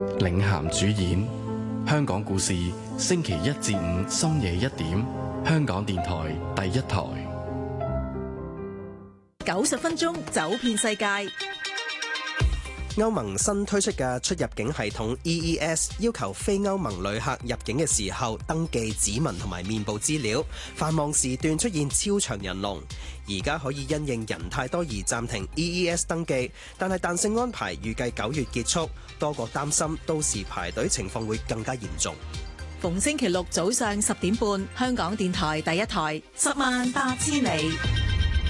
領銜主演，香港故事，星期一至五深夜1點，香港電台第一台。 90分鐘走遍世界。 歐盟新推出嘅出入境系統 EES 要求非歐盟旅客入境嘅時候登記指紋同埋面部資料，繁忙時段出現超長人龍。而家可以因應人太多而暫停 EES 登記，但係彈性安排預計9月結束，多個擔心到時排隊情況會更加嚴重。 逢星期六早上10點半，香港電台第一台，108000里。